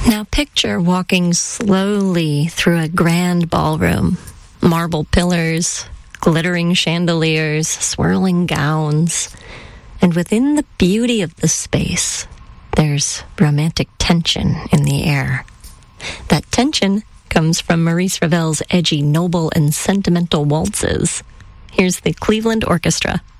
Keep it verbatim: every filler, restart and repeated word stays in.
Now picture walking slowly through a grand ballroom. Marble pillars, glittering chandeliers, swirling gowns. And within the beauty of the space, there's romantic tension in the air. That tension comes from Maurice Ravel's edgy, noble, and sentimental waltzes. Here's the Cleveland Orchestra.